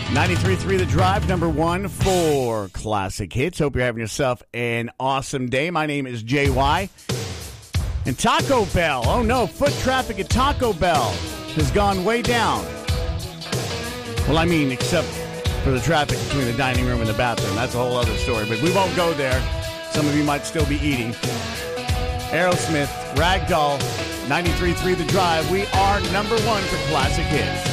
93.3 The Drive, number one for classic hits. Hope you're having yourself an awesome day. My name is JY. And Taco Bell. Oh no, foot traffic at Taco Bell has gone way down. Well, I mean, except for the traffic between the dining room and the bathroom. That's a whole other story, but we won't go there. Some of you might still be eating. Aerosmith, Ragdoll, 93.3 The Drive. We are number one for classic hits.